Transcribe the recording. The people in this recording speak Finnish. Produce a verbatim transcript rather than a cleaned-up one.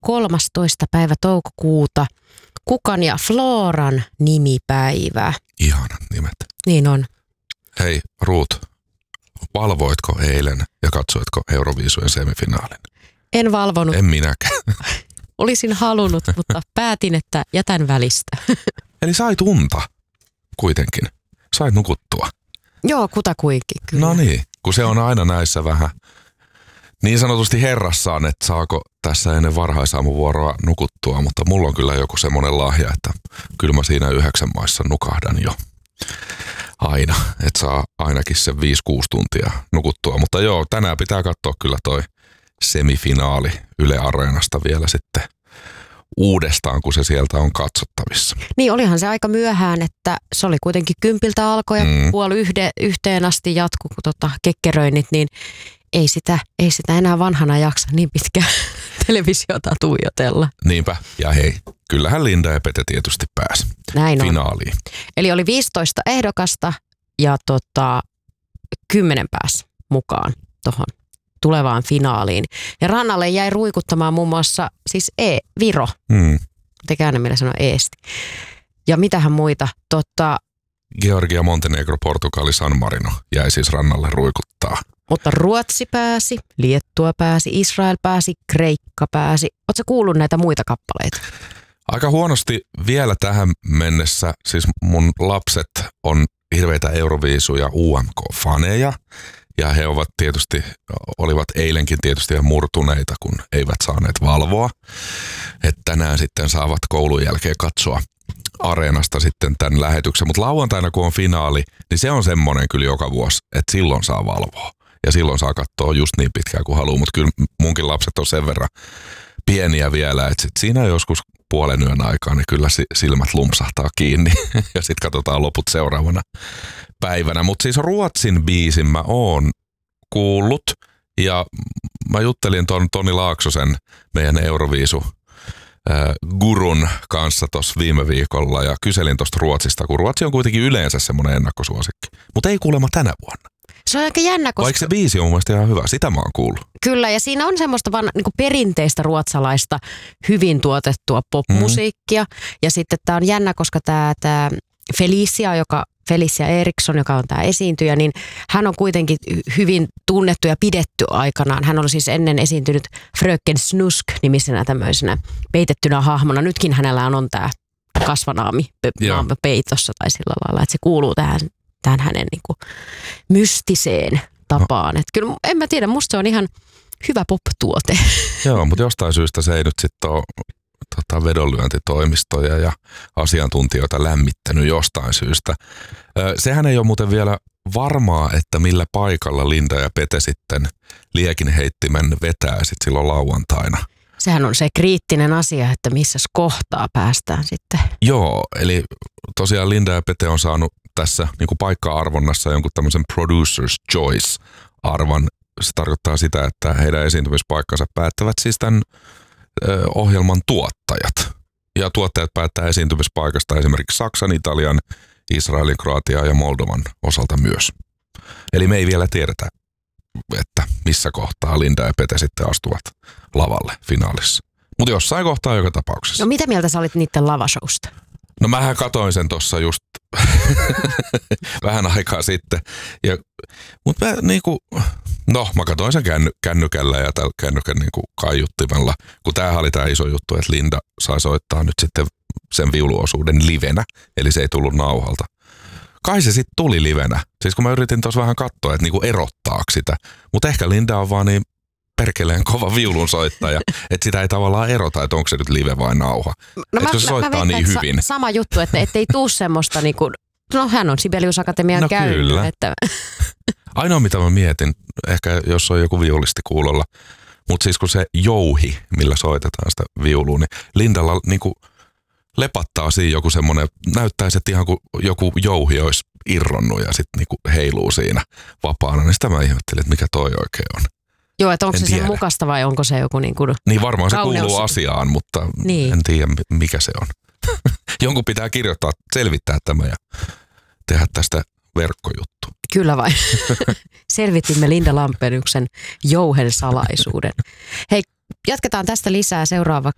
kolmastoista päivä toukokuuta. Kukan ja Floran nimipäivä. Ihanat nimet. Niin on. Hei Ruut, valvoitko eilen ja katsoitko Euroviisujen semifinaalin? En valvonut. En minäkään. Olisin halunnut, mutta päätin, että jätän välistä. Eli sait unta kuitenkin. Sait nukuttua. Joo, kutakuinkin kyllä. No niin, kun se on aina näissä vähän niin sanotusti herrassaan, että saako tässä ennen varhaisaamuvuoroa nukuttua, mutta mulla on kyllä joku semmoinen lahja, että kyllä mä siinä yhdeksän maissa nukahdan jo aina, että saa ainakin sen viisi kuusi tuntia nukuttua. Mutta joo, tänään pitää katsoa kyllä toi semifinaali Yle Areenasta vielä sitten uudestaan, kun se sieltä on katsottavissa. Niin, olihan se aika myöhään, että se oli kuitenkin kympiltä alkoi ja mm. puoli yhde, yhteen asti jatku, kun tota, kekkeröinnit, niin ei sitä, ei sitä enää vanhana jaksa niin pitkään televisiota tuijotella. Niinpä, ja hei, kyllähän Linda ja Pete tietysti pääsi Näin finaaliin. On. Eli oli viisitoista ehdokasta ja tota, kymmenen pääsi mukaan tuohon tulevaan finaaliin. Ja rannalle jäi ruikuttamaan muun muassa siis E, Viro. Hmm. Tekään ne millä sanoo Eesti. Ja mitähän muita? Tota, Georgia, Montenegro, Portugali, San Marino jäi siis rannalle ruikuttaa. Mutta Ruotsi pääsi, Liettua pääsi, Israel pääsi, Kreikka pääsi. Ootko kuullut näitä muita kappaleita? Aika huonosti vielä tähän mennessä. Siis mun lapset on hirveitä Euroviisu- ja U M K-faneja. Ja he ovat tietysti, olivat eilenkin tietysti ihan murtuneita, kun eivät saaneet valvoa. Että tänään sitten saavat koulun jälkeen katsoa Areenasta sitten tämän lähetyksen. Mutta lauantaina, kun on finaali, niin se on semmoinen kyllä joka vuosi, että silloin saa valvoa. Ja silloin saa katsoa just niin pitkään kuin haluaa. Mutta kyllä munkin lapset on sen verran pieniä vielä, että sit siinä joskus puolen yön aikaa, niin kyllä silmät lumpsahtaa kiinni. Ja sitten katsotaan loput seuraavana päivänä. Mutta siis Ruotsin biisin mä oon kuullut. Ja mä juttelin ton Toni Laaksosen, meidän Euroviisu gurun kanssa tuossa viime viikolla ja kyselin tuosta Ruotsista, kun Ruotsi on kuitenkin yleensä semmoinen ennakkosuosikki. Mutta ei kuulemma tänä vuonna. Se on aika jännä, koska... Vaikka se biisi on mun mielestä ihan hyvä, sitä mä oon kuullut. Kyllä, ja siinä on semmoista vaan niin kuin perinteistä ruotsalaista hyvin tuotettua popmusiikkia. Mm. Ja sitten tää on jännä, koska tää, tää Felicia, joka, Felicia Eriksson, joka on tää esiintyjä, niin hän on kuitenkin hyvin tunnettu ja pidetty aikanaan. Hän on siis ennen esiintynyt Fröken Snusk-nimisenä tämmöisenä peitettynä hahmona. Nytkin hänellä on tää kasvanaami peitossa tai sillä lailla, että se kuuluu tähän tähän hänen niin kuin mystiseen tapaan. Et kyllä en mä tiedä, musta se on ihan hyvä pop-tuote. Joo, mutta jostain syystä se ei nyt sitten ole tota, vedonlyöntitoimistoja ja asiantuntijoita lämmittänyt jostain syystä. Ö, sehän ei ole muuten vielä varmaa, että millä paikalla Linda ja Pete sitten liekinheittimen vetää sitten silloin lauantaina. Sehän on se kriittinen asia, että missä kohtaa päästään sitten. Joo, eli tosiaan Linda ja Pete on saanut tässä niin kuin paikka-arvonnassa jonkun tämmöisen Producer's Choice-arvan. Se tarkoittaa sitä, että heidän esiintymispaikkansa päättävät siis tämän ö, ohjelman tuottajat. Ja tuottajat päättää esiintymispaikasta esimerkiksi Saksan, Italian, Israelin, Kroatian ja Moldovan osalta myös. Eli me ei vielä tiedetä, että missä kohtaa Linda ja Pete sitten astuvat lavalle finaalissa. Mutta jossain kohtaa joka tapauksessa. No mitä mieltä sä olit niiden lavashowsta? No mähän katoin sen tuossa just vähän aikaa sitten. Ja, mutta mä niinku, no mä katoin sen känny, kännykällä ja tällä kännykän niinku kaiuttimella. Kun tämähän oli tää iso juttu, että Linda sai soittaa nyt sitten sen viuluosuuden livenä. Eli se ei tullut nauhalta. Kai se sitten tuli livenä. Siis kun mä yritin tuossa vähän katsoa, että niinku erottaako sitä. Mutta ehkä Linda on vaan niin perkeleen kova viulunsoittaja, että sitä ei tavallaan erota, että onko se nyt live vai nauha. No että mä, se soittaa mä niin hyvin. Sa- sama juttu, että ettei tuu semmoista niinku, no hän on Sibelius Akatemian no käynyt. Kyllä. Että... Ainoa mitä mä mietin, ehkä jos on joku viulisti kuulolla, mutta siis kun se jouhi, millä soitetaan sitä viulua, niin Lindalla niinku lepattaa siinä joku semmoinen, näyttäisi, että ihan kuin joku jouhi olisi irronnut ja sitten niinku heiluu siinä vapaana, niin sitä mä ihmettelin, että mikä toi oikein on. Joo, että onko en se tiedä. Sen mukaista vai onko se joku niin kuin Niin varmaan kauneus. Se kuuluu asiaan, mutta niin. En tiedä mikä se on. Jonkun pitää kirjoittaa, selvittää tämä ja tehdä tästä verkkojuttu. Kyllä vain. Selvitimme Linda Lampeniuksen jouhen salaisuuden. Hei, jatketaan tästä lisää seuraava,